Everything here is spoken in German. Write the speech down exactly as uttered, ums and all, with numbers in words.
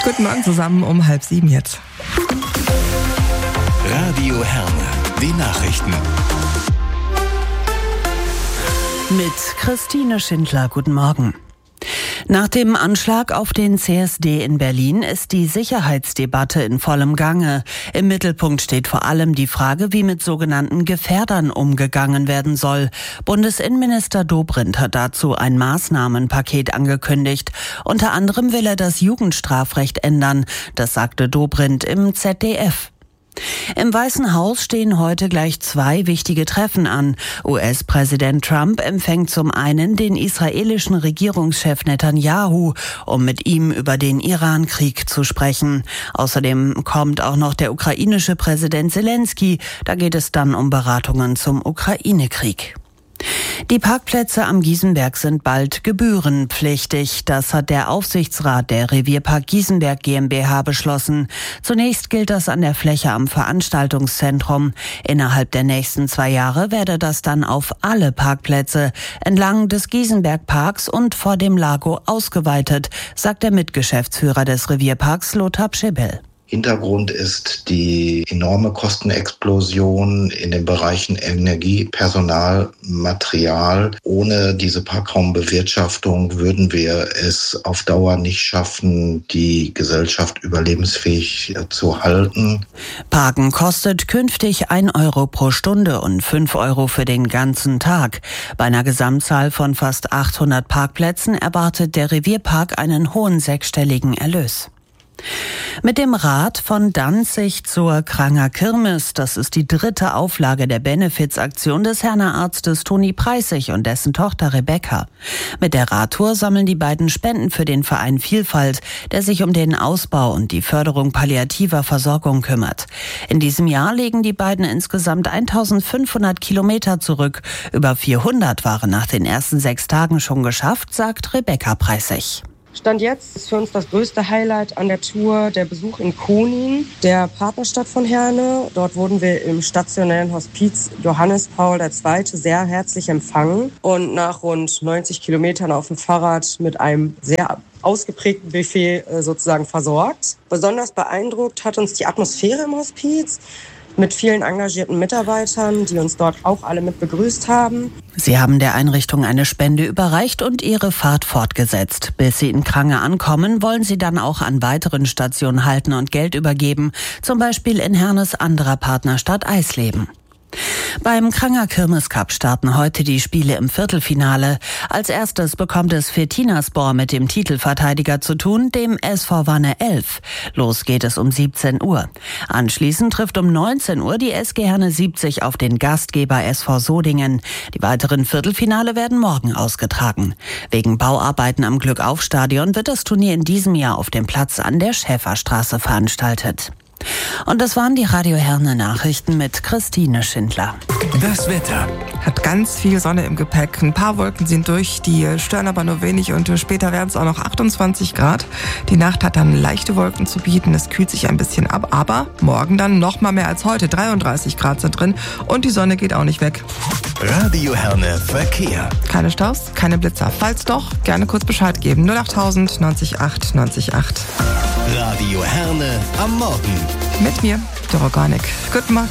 Guten Morgen zusammen um halb sieben jetzt. Radio Herne, die Nachrichten. Mit Christine Schindler, guten Morgen. Nach dem Anschlag auf den C S D in Berlin ist die Sicherheitsdebatte in vollem Gange. Im Mittelpunkt steht vor allem die Frage, wie mit sogenannten Gefährdern umgegangen werden soll. Bundesinnenminister Dobrindt hat dazu ein Maßnahmenpaket angekündigt. Unter anderem will er das Jugendstrafrecht ändern. Das sagte Dobrindt im Z D F. Im Weißen Haus stehen heute gleich zwei wichtige Treffen an. U S-Präsident Trump empfängt zum einen den israelischen Regierungschef Netanyahu, um mit ihm über den Iran-Krieg zu sprechen. Außerdem kommt auch noch der ukrainische Präsident Zelensky. Da geht es dann um Beratungen zum Ukraine-Krieg. Die Parkplätze am Giesenberg sind bald gebührenpflichtig. Das hat der Aufsichtsrat der Revierpark Giesenberg GmbH beschlossen. Zunächst gilt das an der Fläche am Veranstaltungszentrum. Innerhalb der nächsten zwei Jahre werde das dann auf alle Parkplätze entlang des Giesenbergparks und vor dem Lago ausgeweitet, sagt der Mitgeschäftsführer des Revierparks Lothar Pschibel. Hintergrund ist die enorme Kostenexplosion in den Bereichen Energie, Personal, Material. Ohne diese Parkraumbewirtschaftung würden wir es auf Dauer nicht schaffen, die Gesellschaft überlebensfähig zu halten. Parken kostet künftig ein Euro pro Stunde und fünf Euro für den ganzen Tag. Bei einer Gesamtzahl von fast achthundert Parkplätzen erwartet der Revierpark einen hohen sechsstelligen Erlös. Mit dem Rad von Danzig zur Kranger Kirmes, das ist die dritte Auflage der Benefizaktion des Herner Arztes Toni Preissig und dessen Tochter Rebecca. Mit der Radtour sammeln die beiden Spenden für den Verein Vielfalt, der sich um den Ausbau und die Förderung palliativer Versorgung kümmert. In diesem Jahr legen die beiden insgesamt eintausendfünfhundert Kilometer zurück. Über vierhundert waren nach den ersten sechs Tagen schon geschafft, sagt Rebecca Preissig. Stand jetzt ist für uns das größte Highlight an der Tour der Besuch in Konin, der Partnerstadt von Herne. Dort wurden wir im stationären Hospiz Johannes Paul der Zweite sehr herzlich empfangen und nach rund neunzig Kilometern auf dem Fahrrad mit einem sehr ausgeprägten Buffet sozusagen versorgt. Besonders beeindruckt hat uns die Atmosphäre im Hospiz mit vielen engagierten Mitarbeitern, die uns dort auch alle mit begrüßt haben. Sie haben der Einrichtung eine Spende überreicht und ihre Fahrt fortgesetzt. Bis sie in Krange ankommen, wollen sie dann auch an weiteren Stationen halten und Geld übergeben, zum Beispiel in Hernes anderer Partnerstadt Eisleben. Beim Kranger Kirmes-Cup starten heute die Spiele im Viertelfinale. Als erstes bekommt es Fetinaspor mit dem Titelverteidiger zu tun, dem S V Wanne elf. Los geht es um siebzehn Uhr. Anschließend trifft um neunzehn Uhr die S G Herne siebzig auf den Gastgeber S V Sodingen. Die weiteren Viertelfinale werden morgen ausgetragen. Wegen Bauarbeiten am Glückauf-Stadion wird das Turnier in diesem Jahr auf dem Platz an der Schäferstraße veranstaltet. Und das waren die Radio Herne Nachrichten mit Christine Schindler. Das Wetter. Hat ganz viel Sonne im Gepäck. Ein paar Wolken sind durch, die stören aber nur wenig und später werden es auch noch achtundzwanzig Grad. Die Nacht hat dann leichte Wolken zu bieten, es kühlt sich ein bisschen ab, aber morgen dann noch mal mehr als heute. dreiunddreißig Grad sind drin und die Sonne geht auch nicht weg. Radio Herne Verkehr. Keine Staus, keine Blitzer. Falls doch, gerne kurz Bescheid geben. null achttausend neunzig acht neunzig acht. Radio Herne am Morgen. Mit mir, der Organik. Guten Morgen.